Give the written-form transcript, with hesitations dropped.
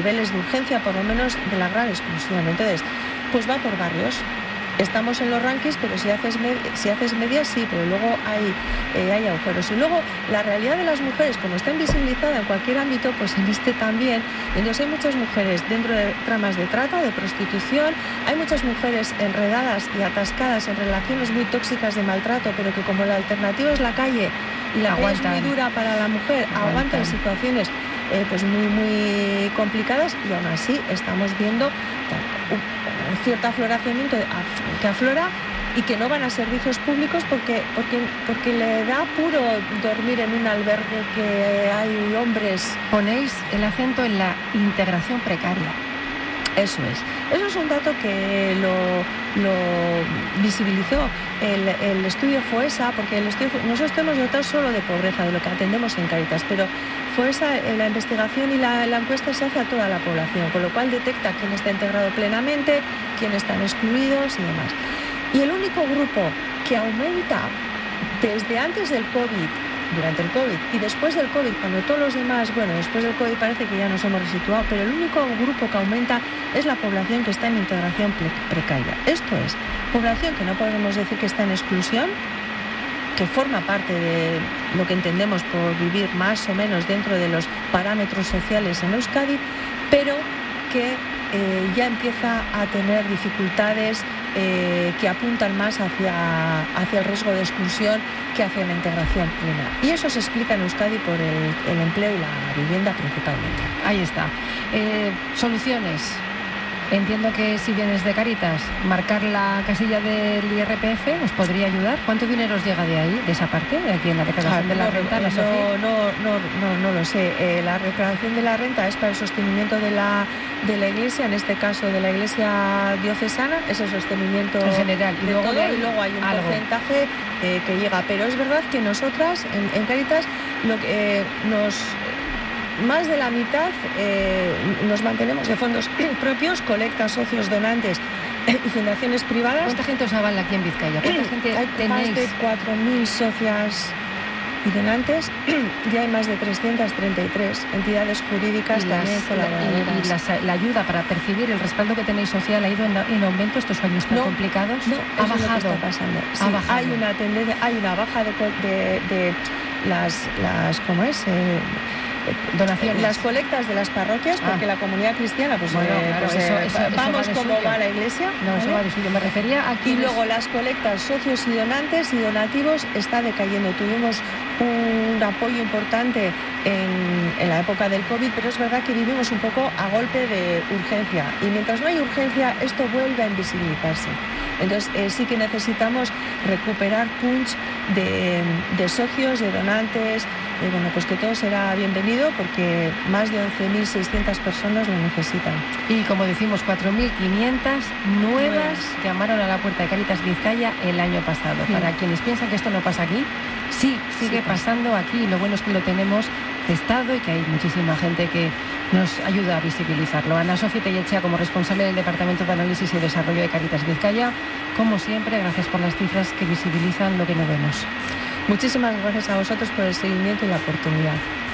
niveles de urgencia, por lo menos de la gran exclusión. Entonces, pues va por barrios. Estamos en los rankings, pero si haces medias, sí, pero luego hay agujeros. Y luego, la realidad de las mujeres, como está invisibilizada en cualquier ámbito, pues en este también. Entonces, hay muchas mujeres dentro de tramas de trata, de prostitución, hay muchas mujeres enredadas y atascadas en relaciones muy tóxicas de maltrato, pero que como la alternativa es la calle, y la calle es muy dura para la mujer, aguantan situaciones pues muy complicadas, y aún así estamos viendo un cierto afloramiento que aflora y que no van a servicios públicos porque le da apuro dormir en un albergue que hay hombres. Ponéis el acento en la integración precaria. Eso es un dato que lo visibilizó el estudio FOESA, porque nosotros tenemos datos solo de pobreza, de lo que atendemos en Cáritas, pero FOESA, la investigación y la encuesta se hace a toda la población, con lo cual detecta quién está integrado plenamente, quién están excluidos y demás. Y el único grupo que aumenta desde antes del COVID, durante el COVID y después del COVID, cuando todos los demás, después del COVID parece que ya nos hemos resituado, pero el único grupo que aumenta es la población que está en integración precaria. Esto es, población que no podemos decir que está en exclusión, que forma parte de lo que entendemos por vivir más o menos dentro de los parámetros sociales en Euskadi, pero que ya empieza a tener dificultades que apuntan más hacia el riesgo de exclusión que hacia la integración plena. Y eso se explica en Euskadi por el empleo y la vivienda principalmente. Ahí está. Soluciones. Entiendo que si vienes de Cáritas, marcar la casilla del IRPF os podría ayudar. ¿Cuánto dinero os llega de ahí, de esa parte, de aquí en la recaudación de la renta? No lo sé. La recaudación de la renta es para el sostenimiento de la Iglesia, en este caso de la Iglesia diocesana, es el sostenimiento en general. Y luego hay un porcentaje que llega. Pero es verdad que nosotras, en Cáritas, más de la mitad nos mantenemos de fondos propios, colectas, socios, donantes y fundaciones privadas. ¿Cuánta gente os avala aquí en Vizcaya? ¿Cuánta gente tenéis? Más de 4.000 socias y donantes, ya hay más de 333 entidades jurídicas también colaboradoras. ¿Y la ayuda para percibir el respaldo que tenéis social ha ido en aumento estos años tan complicados? No, ha bajado. Está pasando. Sí, Ha bajado. Hay una tendencia, hay una baja de las ¿cómo es? Donaciones. Las colectas de las parroquias, porque la comunidad cristiana, vamos como va la Iglesia. No, eso va de suyo. Me refería a que... Y luego las colectas, socios y donantes y donativos está decayendo. Tuvimos un apoyo importante en la época del COVID, pero es verdad que vivimos un poco a golpe de urgencia. Y mientras no hay urgencia, esto vuelve a invisibilizarse. Entonces sí que necesitamos recuperar punch de socios, de donantes. Pues que todo será bienvenido porque más de 11.600 personas lo necesitan. Y como decimos, 4.500 nuevas llamaron a la puerta de Cáritas Vizcaya el año pasado. Sí. Para quienes piensan que esto no pasa aquí, sí, sigue pasando aquí. Lo bueno es que lo tenemos testado y que hay muchísima gente que nos ayuda a visibilizarlo. Ana Sofía Tellechea, como responsable del Departamento de Análisis y Desarrollo de Cáritas Vizcaya, como siempre, gracias por las cifras que visibilizan lo que no vemos. Muchísimas gracias a vosotros por el seguimiento y la oportunidad.